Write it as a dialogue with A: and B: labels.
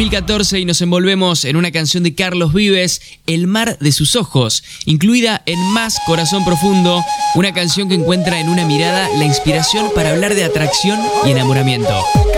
A: 2014 y nos envolvemos en una canción de Carlos Vives, El mar de sus ojos, incluida en Más Corazón Profundo, una canción que encuentra en una mirada la inspiración para hablar de atracción y enamoramiento.